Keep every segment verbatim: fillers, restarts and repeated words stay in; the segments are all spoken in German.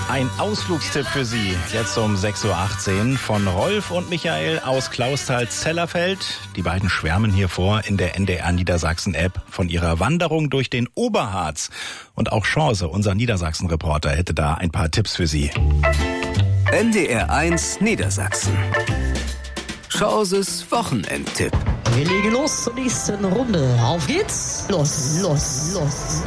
Ein Ausflugstipp für Sie, jetzt um sechs Uhr achtzehn von Rolf und Michael aus Clausthal-Zellerfeld. Die beiden schwärmen hier vor in der N D R Niedersachsen-App von ihrer Wanderung durch den Oberharz. Und auch Chance, unser Niedersachsen-Reporter, hätte da ein paar Tipps für Sie. N D R eins Niedersachsen. Chances Wochenendtipp. Wir legen los zur nächsten Runde. Auf geht's. Los, los, los.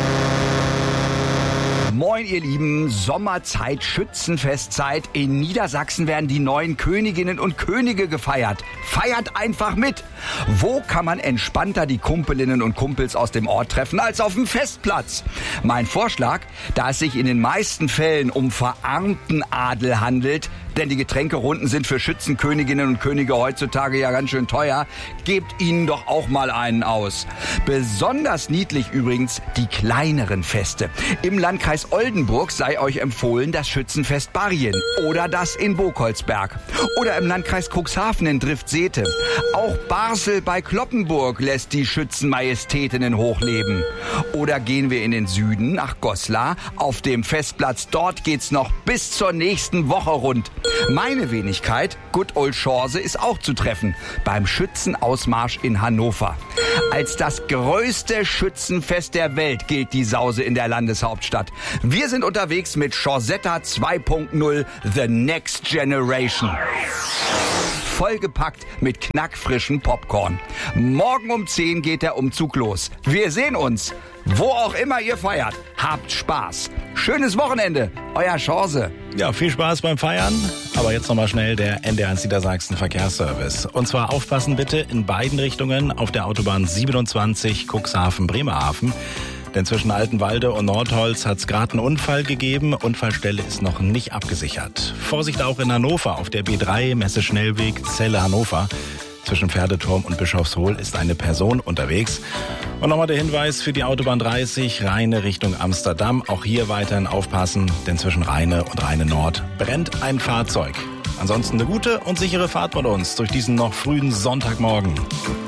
Moin ihr Lieben, Sommerzeit, Schützenfestzeit. In Niedersachsen werden die neuen Königinnen und Könige gefeiert. Feiert einfach mit. Wo kann man entspannter die Kumpelinnen und Kumpels aus dem Ort treffen als auf dem Festplatz? Mein Vorschlag, da es sich in den meisten Fällen um verarmten Adel handelt, denn die Getränkerunden sind für Schützenköniginnen und Könige heutzutage ja ganz schön teuer, gebt ihnen doch auch mal einen aus. Besonders niedlich übrigens die kleineren Feste. Im Landkreis Oldenburg sei euch empfohlen das Schützenfest Barrien oder das in Bokolsberg. Oder im Landkreis Cuxhaven in Driftsete. Auch Barsel bei Cloppenburg lässt die Schützenmajestätinnen hochleben. Oder gehen wir in den Süden nach Goslar auf dem Festplatz. Dort geht's noch bis zur nächsten Woche rund. Meine Wenigkeit, Good Old Chance, ist auch zu treffen beim Schützenausmarsch in Hannover. Als das größte Schützenfest der Welt gilt die Sause in der Landeshauptstadt. Wir sind unterwegs mit Chorsetta zwei Punkt null The Next Generation. Vollgepackt mit knackfrischen Popcorn. Morgen um zehn geht der Umzug los. Wir sehen uns, wo auch immer ihr feiert. Habt Spaß. Schönes Wochenende, euer Chance. Ja, viel Spaß beim Feiern. Aber jetzt nochmal schnell der N D R eins Niedersachsen Verkehrsservice. Und zwar aufpassen bitte in beiden Richtungen auf der Autobahn siebenundzwanzig Cuxhaven-Bremerhaven. Denn zwischen Altenwalde und Nordholz hat es gerade einen Unfall gegeben. Unfallstelle ist noch nicht abgesichert. Vorsicht auch in Hannover auf der B drei Messe-Schnellweg Celle-Hannover. Zwischen Pferdeturm und Bischofshohl ist eine Person unterwegs. Und nochmal der Hinweis für die Autobahn dreißig, Rheine Richtung Amsterdam. Auch hier weiterhin aufpassen, denn zwischen Rheine und Rheine Nord brennt ein Fahrzeug. Ansonsten eine gute und sichere Fahrt mit uns durch diesen noch frühen Sonntagmorgen.